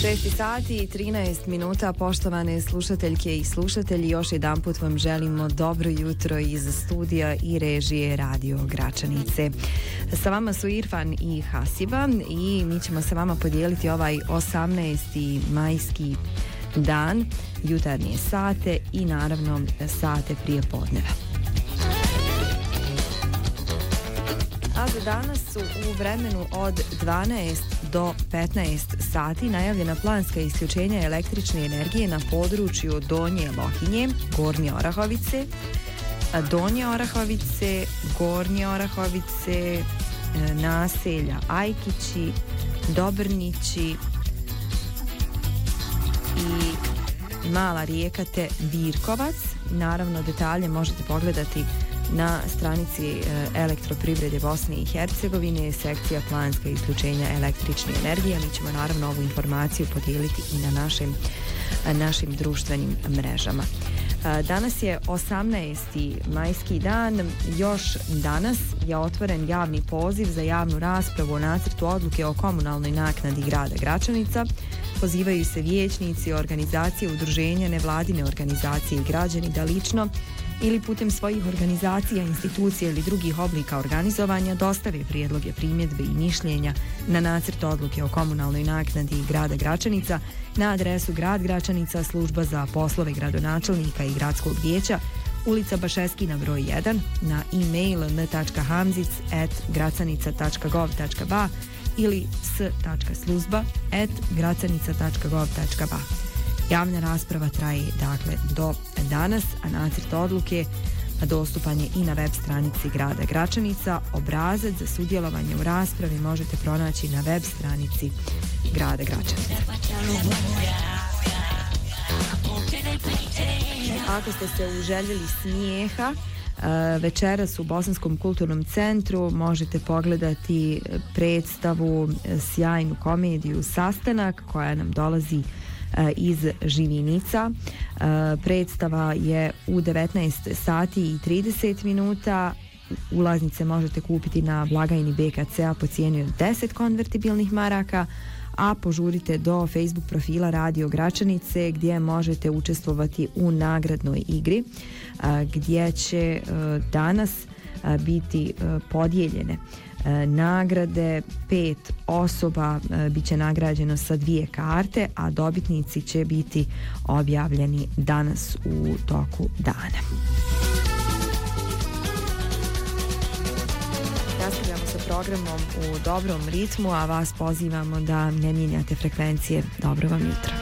6 sati i 13 minuta, poštovane slušateljke i slušatelji, još jedanput vam želimo dobro jutro iz studija i režije Radio Gračanice. Sa vama su Irfan i Hasiba i mi ćemo sa vama podijeliti ovaj 18. majski dan, jutarnje sate i naravno sate prije podneva. A za danas su u vremenu od 12 do 15 sati najavljena planska isključenja električne energije na području Donje Lohinje, Gornje Orahovice, Donje Orahovice, Gornje Orahovice, naselja Ajkići, Dobrnići i Mala Rijeka te Virkovac. Naravno, detalje možete pogledati na stranici Elektroprivrede Bosne i Hercegovine, sekcija planska isključenja električne energije. Mi ćemo naravno ovu informaciju podijeliti i na našim društvenim mrežama. Danas je 18. majski dan. Još danas je otvoren javni poziv za javnu raspravu o nacrtu odluke o komunalnoj naknadi grada Gračanica. Pozivaju se vijećnici, organizacije, udruženja, nevladine organizacije i građani da lično ili putem svojih organizacija, institucija ili drugih oblika organizovanja dostave prijedloge, primjedbe i mišljenja na nacrt odluke o komunalnoj naknadi grada Gračanica na adresu Grad Gračanica, služba za poslove gradonačelnika i gradskog vijeća, ulica Bašeskina broj 1, na e-mail n.hamzic@gracanica.gov.ba ili s.sluzba@gracanica.gov.ba. Javna rasprava traje dakle do danas, a nacrt odluke dostupan je i na web stranici grada Gračanica. Obrazac za sudjelovanje u raspravi možete pronaći na web stranici grada Gračanica. Ako ste se uželjeli smijeha, večeras u Bosanskom kulturnom centru možete pogledati predstavu, sjajnu komediju Sastanak koja nam dolazi iz Živinica. Predstava je u 19 sati i 30 minuta. Ulaznice možete kupiti na blagajni BKC-a po cijeni od 10 konvertibilnih maraka, a požurite do Facebook profila Radio Gračanice gdje možete učestvovati u nagradnoj igri gdje će danas biti podijeljene nagrade. 5 osoba bit će nagrađeno sa 2 karte, a dobitnici će biti objavljeni danas u toku dana. Nastavljamo sa programom u dobrom ritmu, a vas pozivamo da ne mijenjate frekvencije. Dobro vam jutro.